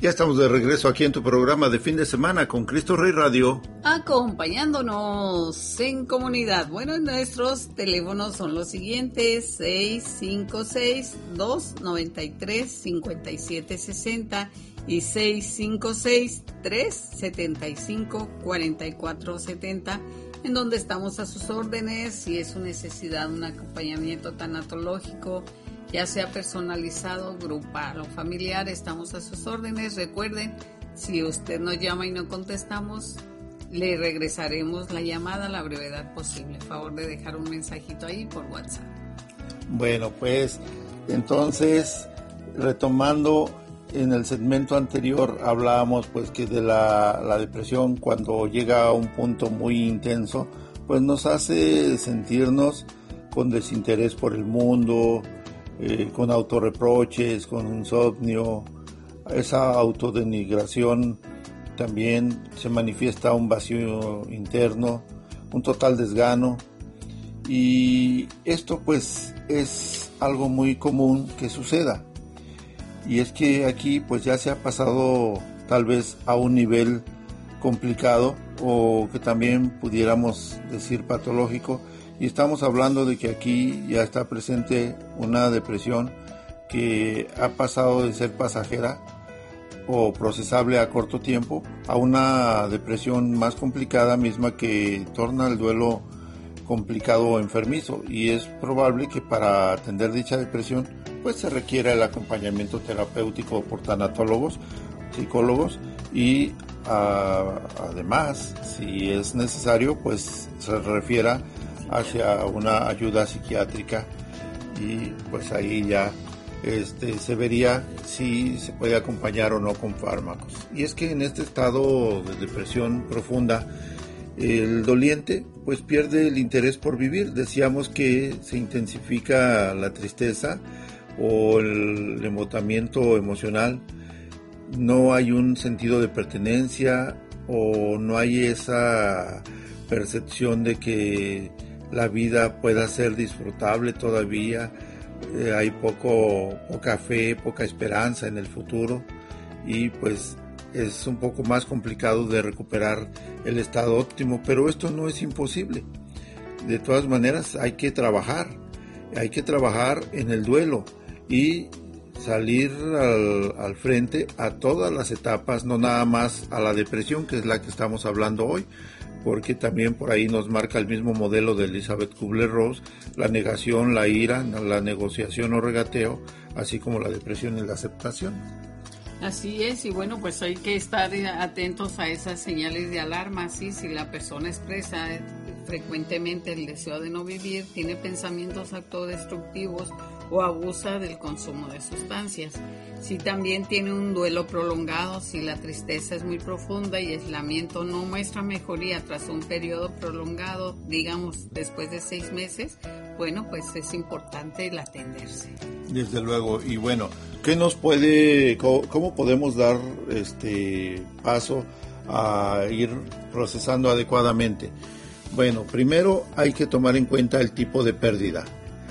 Ya estamos de regreso aquí en tu programa de fin de semana con Cristo Rey Radio. Acompañándonos en comunidad. Bueno, nuestros teléfonos son los siguientes: 656-293-5760 y 656-375-4470, en donde estamos a sus órdenes si es su necesidad un acompañamiento tanatológico, ya sea personalizado, grupal o familiar. Estamos a sus órdenes. Recuerden, si usted nos llama y no contestamos, le regresaremos la llamada a la brevedad posible. Favor de dejar un mensajito ahí por WhatsApp. Bueno, pues entonces, retomando, en el segmento anterior hablábamos pues que de la depresión, cuando llega a un punto muy intenso, pues nos hace sentirnos con desinterés por el mundo, con autorreproches, con insomnio. Esa autodenigración también se manifiesta un vacío interno, un total desgano, y esto pues es algo muy común que suceda. Y es que aquí pues ya se ha pasado tal vez a un nivel complicado, o que también pudiéramos decir patológico, y estamos hablando de que aquí ya está presente una depresión que ha pasado de ser pasajera o procesable a corto tiempo a una depresión más complicada, misma que torna el duelo complicado o enfermizo, y es probable que para atender dicha depresión pues se requiera el acompañamiento terapéutico por tanatólogos, psicólogos, y además, si es necesario, pues se refiera hacia una ayuda psiquiátrica, y pues ahí ya se vería si se puede acompañar o no con fármacos. Y es que en este estado de depresión profunda, el doliente pues pierde el interés por vivir. Decíamos que se intensifica la tristeza o el embotamiento emocional. No hay un sentido de pertenencia, o no hay esa percepción de que la vida pueda ser disfrutable todavía. Hay poca fe, poca esperanza en el futuro, y pues es un poco más complicado de recuperar el estado óptimo, pero esto no es imposible. De todas maneras hay que trabajar en el duelo y salir al frente a todas las etapas, no nada más a la depresión, que es la que estamos hablando hoy, porque también por ahí nos marca el mismo modelo de Elizabeth Kubler-Ross: la negación, la ira, la negociación o regateo, así como la depresión y la aceptación. Así es, y bueno, pues hay que estar atentos a esas señales de alarma. ¿Sí? Si la persona expresa frecuentemente el deseo de no vivir, tiene pensamientos autodestructivos o abusa del consumo de sustancias. Si también tiene un duelo prolongado, si la tristeza es muy profunda y aislamiento no muestra mejoría tras un periodo prolongado, digamos después de 6 meses, bueno, pues es importante el atenderse. Desde luego. Y bueno, ¿cómo podemos dar paso a ir procesando adecuadamente? Bueno, primero hay que tomar en cuenta el tipo de pérdida.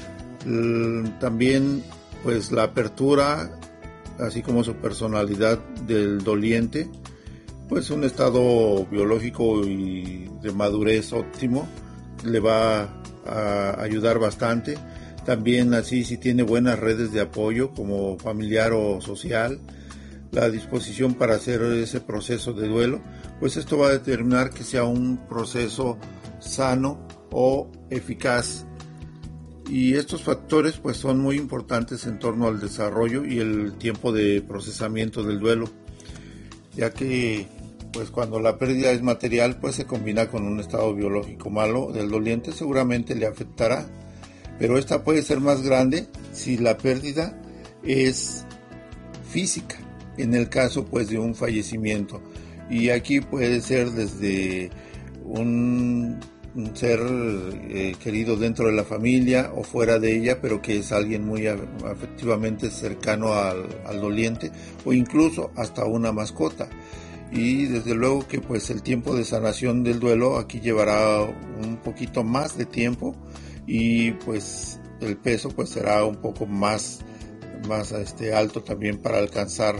También pues la apertura, así como su personalidad del doliente, pues un estado biológico y de madurez óptimo le va a ayudar bastante. También así, si tiene buenas redes de apoyo como familiar o social, la disposición para hacer ese proceso de duelo, pues esto va a determinar que sea un proceso sano o eficaz. Y estos factores pues son muy importantes en torno al desarrollo y el tiempo de procesamiento del duelo, ya que pues cuando la pérdida es material, pues se combina con un estado biológico malo del doliente, seguramente le afectará, pero esta puede ser más grande si la pérdida es física, en el caso pues de un fallecimiento, y aquí puede ser desde un ser querido dentro de la familia o fuera de ella, pero que es alguien muy afectivamente cercano al doliente, o incluso hasta una mascota. Y desde luego que pues el tiempo de sanación del duelo aquí llevará un poquito más de tiempo, y pues el peso pues será un poco más alto también para alcanzar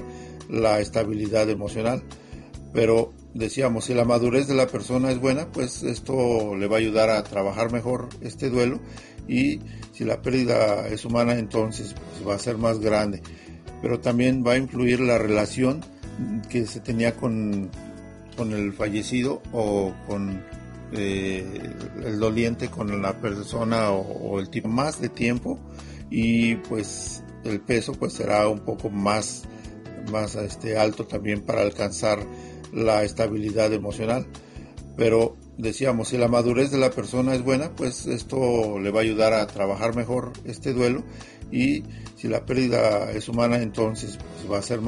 la estabilidad emocional. Pero decíamos, si la madurez de la persona es buena, pues esto le va a ayudar a trabajar mejor este duelo, y si la pérdida es humana, entonces pues va a ser más grande. Pero también va a influir la relación que se tenía con el fallecido o con el doliente, con la persona o el tipo más de tiempo, y pues el peso pues será un poco más alto también para alcanzar la estabilidad emocional. Pero decíamos, si la madurez de la persona es buena, pues esto le va a ayudar a trabajar mejor este duelo, y si la pérdida es humana, entonces pues va a ser más